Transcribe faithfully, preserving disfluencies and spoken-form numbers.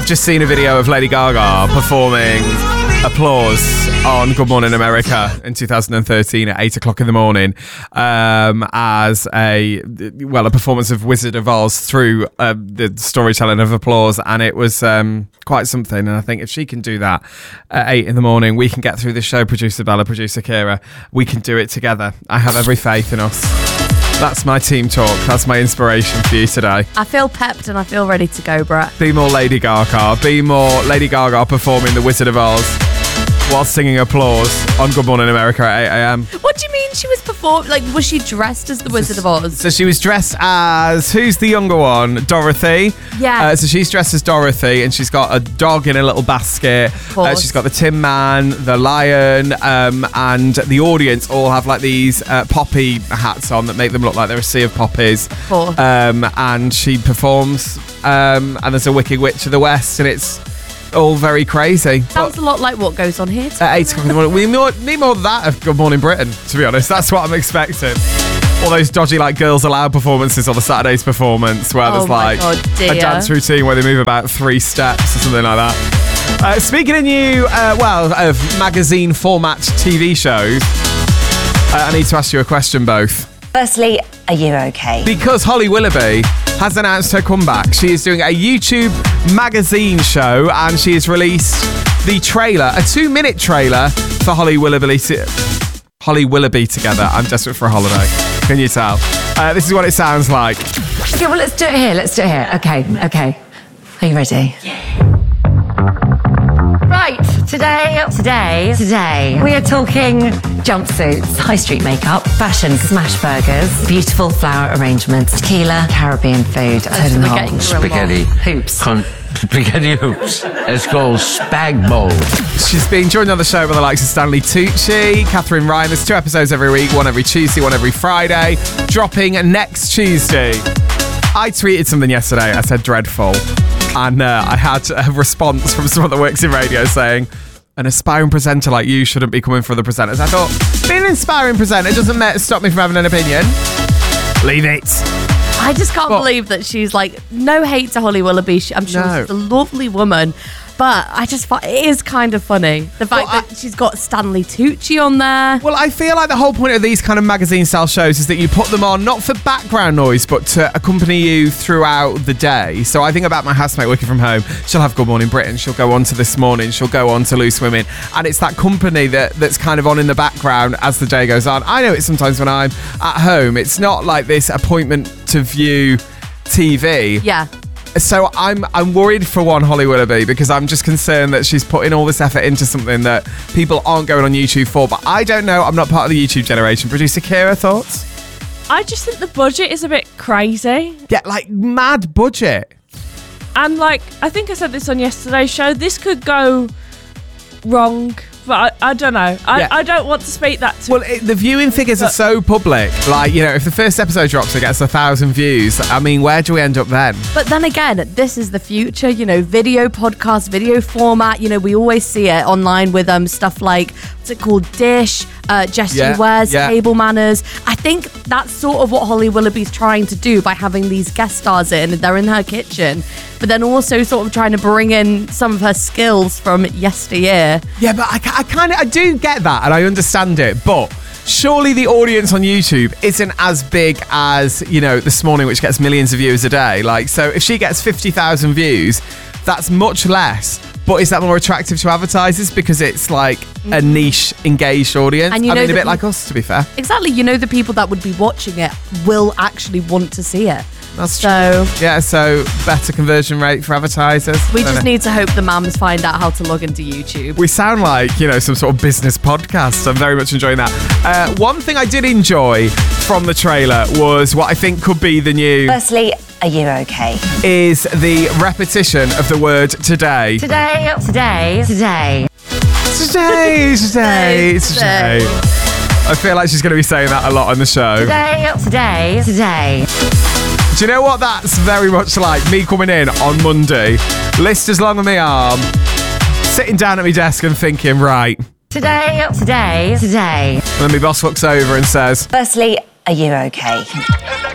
I've just seen a video of Lady Gaga performing Applause on Good Morning America in two thousand thirteen at eight o'clock in the morning um, as a, well, a performance of Wizard of Oz through uh, the storytelling of Applause, and it was um, quite something. And I think if she can do that at eight in the morning, we can get through the show. Producer Bella, producer Kira, we can do it together. I have every faith in us. That's my team talk. That's my inspiration for you today. I feel pepped and I feel ready to go, Brett. Be more Lady Gaga. Be more Lady Gaga performing The Wizard of Oz while singing Applause on Good Morning America at eight a.m. What do you mean she was performing? Like, was she dressed as the Wizard of Oz? So she was dressed as, who's the younger one? Dorothy. Yeah. Uh, so she's dressed as Dorothy, and she's got a dog in a little basket. Uh, she's got the Tin Man, the lion, um, and the audience all have like these uh, poppy hats on that make them look like they're a sea of poppies. Cool. Um, and she performs, um, and there's a Wicked Witch of the West, and it's all very crazy. Sounds a lot like what goes on here today. At eight o'clock in the morning. We need more, need more of that of Good Morning Britain, to be honest. That's what I'm expecting. All those dodgy like Girls Aloud performances or the Saturday's performance where Oh there's my like God, a dear. dance routine where they move about three steps or something like that. Uh, speaking of new, uh, well, of magazine format T V shows, uh, I need to ask you a question, both. Firstly, are you okay? Because Holly Willoughby has announced her comeback. She is doing a YouTube magazine show, and she has released the trailer, a two-minute trailer for Holly Willoughby. To, Holly Willoughby together. I'm desperate for a holiday. Can you tell? Uh, this is what it sounds like. Okay, well, let's do it here. Let's do it here. Okay, okay. Are you ready? Right, today, today, today, we are talking jumpsuits, high street makeup, fashion, smash burgers, beautiful flower arrangements, tequila, Caribbean food, toad we're getting through a lot. Spaghetti. hoops. Con- spaghetti hoops. Let's go spag bowl. She's been joined on the show by the likes of Stanley Tucci, Catherine Ryan. There's two episodes every week, one every Tuesday, one every Friday, dropping next Tuesday. I tweeted something yesterday. I said dreadful. And uh, I had a response from someone that works in radio saying, an aspiring presenter like you shouldn't be coming for the presenters. I thought, being an inspiring presenter doesn't ma- stop me from having an opinion. Leave it. I just can't What? believe that she's like, no hate to Holly Willoughby. She, I'm sure No. she's a lovely woman. But I just find it is kind of funny. The fact Well, I- that she's got Stanley Tucci on there. Well, I feel like the whole point of these kind of magazine-style shows is that you put them on not for background noise, but to accompany you throughout the day. So I think about my housemate working from home. She'll have Good Morning Britain. She'll go on to This Morning. She'll go on to Loose Women. And it's that company that that's kind of on in the background as the day goes on. I know it sometimes when I'm at home. It's not like this appointment to view T V. Yeah. So I'm I'm worried for one Holly Willoughby because I'm just concerned that she's putting all this effort into something that people aren't going on YouTube for. But I don't know. I'm not part of the YouTube generation. Producer Kira, thoughts? I just think the budget is a bit crazy. Yeah, like mad budget. And like, I think I said this on yesterday's show, this could go wrong. But I, I don't know. I, Yeah. I don't want to speak that to... Well, it, the viewing figures are so public. Like, you know, if the first episode drops and gets a thousand views, I mean, where do we end up then? But then again, this is the future, you know, video podcast, video format. You know, we always see it online with um stuff like, what's it called, Dish, uh, Jessie Yeah, Wares, yeah. Table Manners. I think that's sort of what Holly Willoughby's trying to do by having these guest stars in. They're in her kitchen, but then also sort of trying to bring in some of her skills from yesteryear. Yeah, but I, ca- I kind of, I do get that and I understand it, but surely the audience on YouTube isn't as big as, you know, This Morning, which gets millions of views a day. Like, so if she gets fifty thousand views, that's much less. But is that more attractive to advertisers because it's like a niche, engaged audience? And you I know mean, a that bit you- like us, to be fair. Exactly, you know, the people that would be watching it will actually want to see it. That's So Yeah, so better conversion rate for advertisers. we I don't just know. need to hope the mums find out how to log into YouTube. We sound like, you know, some sort of business podcast. I'm very much enjoying that. Uh, one thing I did enjoy from the trailer was what I think could be the new Firstly, are you okay? is the repetition of the word today. Today, today, today. Today, today, Today. today. I feel like she's going to be saying that a lot on the show. Today, today, today. Do you know what that's very much like? Me coming in on Monday, list as long as my arm, sitting down at my desk and thinking, right. Today, today, today. And then my boss looks over and says, Firstly, are you okay?